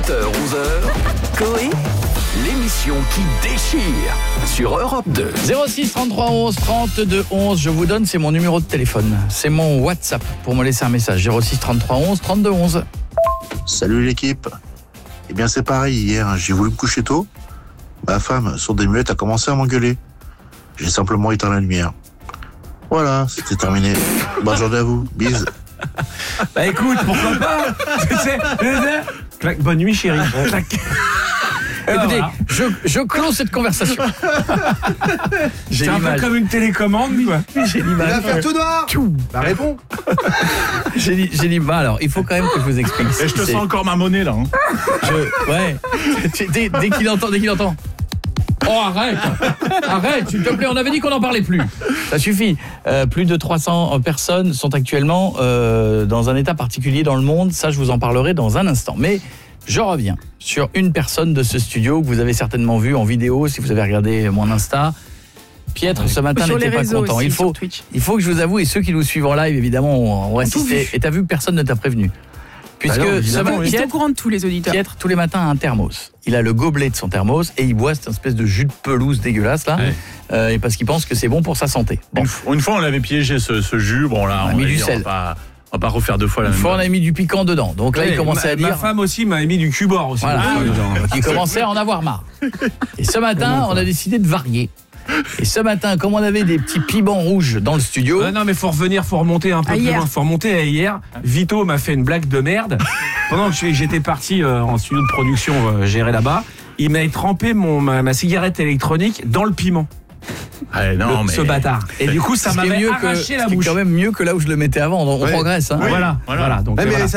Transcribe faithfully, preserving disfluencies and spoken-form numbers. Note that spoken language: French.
sept heures onze heures, Coé, l'émission qui déchire sur Europe deux. zéro six trente-trois onze trente-deux onze, je vous donne, c'est mon numéro de téléphone. C'est mon WhatsApp pour me laisser un message. zéro six trente-trois onze trente-deux onze. Salut l'équipe. Eh bien c'est pareil, hier j'ai voulu me coucher tôt. Ma femme, sur des mulettes, a commencé à m'engueuler. J'ai simplement éteint la lumière. Voilà, c'était terminé. Bonne journée à vous, bisous. Bah écoute, pourquoi pas. Tu sais, clac, bonne nuit chérie. Clac. Écoutez, voilà. je, je close cette conversation. J'ai C'est un l'image. peu comme une télécommande, quoi. J'ai l'image. Il va faire tout noir. Bah réponds. J'ai dit, j'ai dit, bah alors, il faut quand même que je vous explique. Et je te C'est- sens encore ma monnaie là. Hein. je- ouais. Dès, dès qu'il entend, dès qu'il entend. Oh arrête, arrête, s'il te plaît, on avait dit qu'on n'en parlait plus. Ça suffit. Euh, plus de trois cents personnes sont actuellement euh, dans un état particulier dans le monde. Ça, je vous en parlerai dans un instant. Mais je reviens sur une personne de ce studio que vous avez certainement vu en vidéo si vous avez regardé mon Insta. Pietre, ce matin, Sur n'était les pas réseaux content. aussi, Il faut, sur Twitch. il faut que je vous avoue, et ceux qui nous suivent en live, évidemment, ont, ont assisté. vu. Et t'as vu, personne ne t'a prévenu. Puisque Bah non, ce évidemment, matin, Ils sont au Pietre, courant de tous les auditeurs. Pietre, tous les matins, a un thermos. Il a le gobelet de son thermos et il boit cette espèce de jus de pelouse dégueulasse là, Ouais. euh, et parce qu'il pense que c'est bon pour sa santé. Bon, Une, f- une fois, on l'avait piégé ce, ce jus. Bon, là, On a on, mis va du dire, sel. On va, pas, on va pas refaire deux fois la une même fois on chose. a mis du piquant dedans. Donc là, Ouais, il commençait ma, à dire, ma femme aussi m'a mis du cubord aussi. voilà, Ah, donc il commençait à en avoir marre. Et ce matin, on a décidé de varier. Et ce matin, comme on avait des petits piments rouges dans le studio, Ouais, non mais faut revenir, faut remonter un peu À plus hier. loin, faut remonter à hier. Vito m'a fait une blague de merde. Pendant que j'étais parti euh, en studio de production euh, géré là-bas, il m'a trempé mon, ma, ma cigarette électronique dans le piment. Ah, non, le- mais... Ce bâtard. Et du coup ça ce qui est m'avait mieux que, arraché la ce qui est bouche. quand même mieux que là où je le mettais avant. On Ouais. progresse. Hein. Voilà, Voilà. voilà. Donc Ouais, euh, mais voilà.